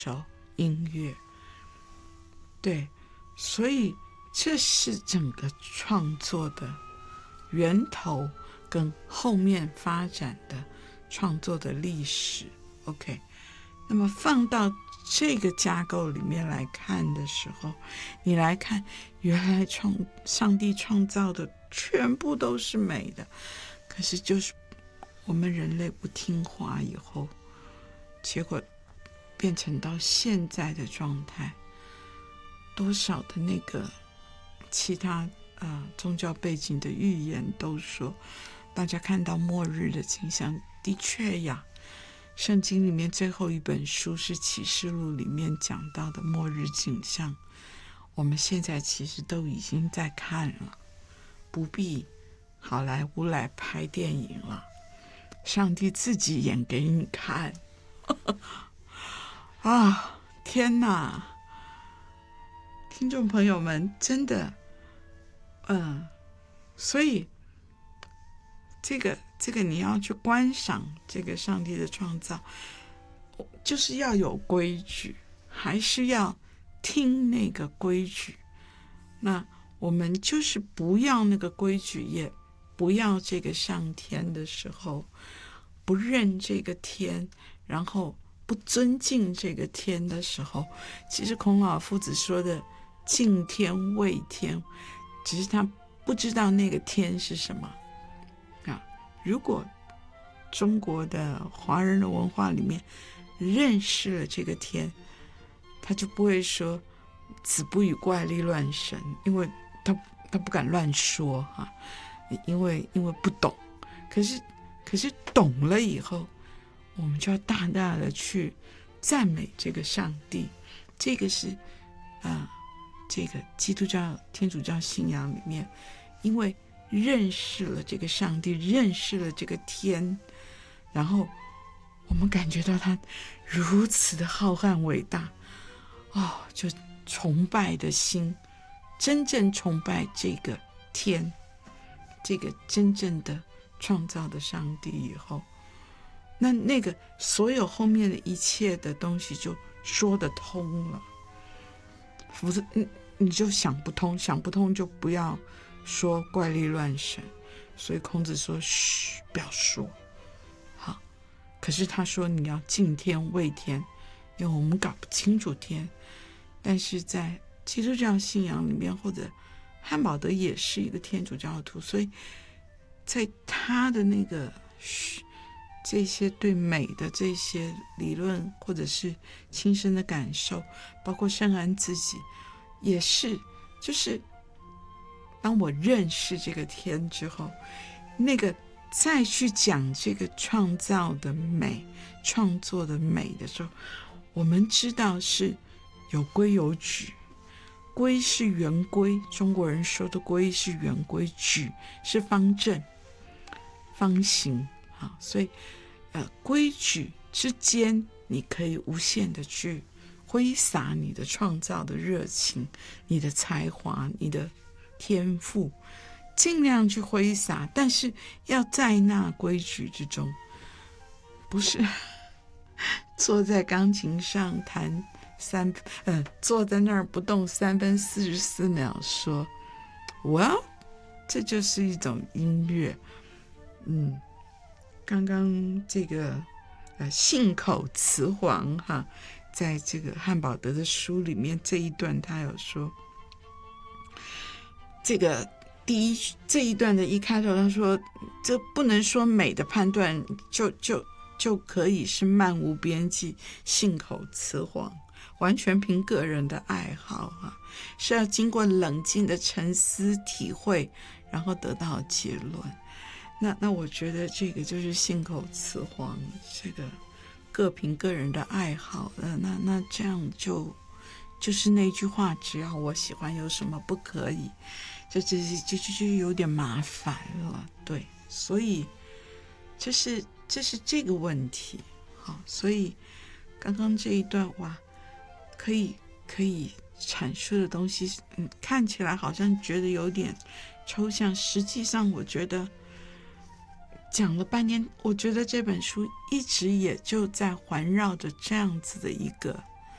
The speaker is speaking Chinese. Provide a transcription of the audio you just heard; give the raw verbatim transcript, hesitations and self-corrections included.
首音乐。对，所以这是整个创作的源头跟后面发展的创作的历史。 OK， 那么放到这个架构里面来看的时候，你来看原来创上帝创造的全部都是美的，可是就是我们人类不听话以后，结果变成到现在的状态。多少的那个其他呃宗教背景的预言都说，大家看到末日的景象，的确呀，圣经里面最后一本书是启示录里面讲到的末日景象，我们现在其实都已经在看了，不必好莱坞来拍电影了，上帝自己演给你看。啊，天哪！听众朋友们，真的，嗯，所以这个这个你要去观赏这个上帝的创造，就是要有规矩，还是要听那个规矩。那我们就是不要那个规矩，也不要这个上天的时候，不认这个天，然后不尊敬这个天的时候，其实孔老夫子说的敬天畏天，只是他不知道那个天是什么啊。如果中国的华人的文化里面认识了这个天，他就不会说子不语怪力乱神，因为他他不敢乱说啊，因为因为不懂。可是可是懂了以后，我们就要大大的去赞美这个上帝。这个是啊。这个基督教天主教信仰里面，因为认识了这个上帝，认识了这个天，然后我们感觉到他如此的浩瀚伟大，哦，就崇拜的心，真正崇拜这个天，这个真正的创造的上帝以后，那那个所有后面的一切的东西就说得通了。否则你你就想不通，想不通就不要说怪力乱神。所以孔子说嘘，不要说好。可是他说你要敬天畏天，因为我们搞不清楚天。但是在基督教信仰里面，或者汉堡德也是一个天主教徒，所以在他的那个这些对美的这些理论，或者是亲身的感受，包括圣安自己也是，就是当我认识这个天之后，那个再去讲这个创造的美，创作的美的时候，我们知道是有规有矩。规是圆规，中国人说的规是圆规，矩是方正方形。好，所以呃，规矩之间你可以无限的去挥洒你的创造的热情，你的才华，你的天赋，尽量去挥洒，但是要在那规矩之中，不是坐在钢琴上弹三呃，坐在那儿不动三分四十四秒说 well 这就是一种音乐。嗯，刚刚这个呃信口雌黄哈，在这个汉堡德的书里面这一段他有说，这个第一这一段的一开头他说，这不能说美的判断就就就可以是漫无边际信口雌黄，完全凭个人的爱好啊，是要经过冷静的沉思体会，然后得到结论。那那我觉得这个就是信口雌黄，这个各凭个人的爱好的，那那这样就就是那句话，只要我喜欢，有什么不可以？这这这这就有点麻烦了，对，所以这是这是这个问题。好，所以刚刚这一段哇，可以可以阐述的东西，嗯，看起来好像觉得有点抽象，实际上我觉得讲了半天，我觉得这本书一直也就在环绕着这样子的一个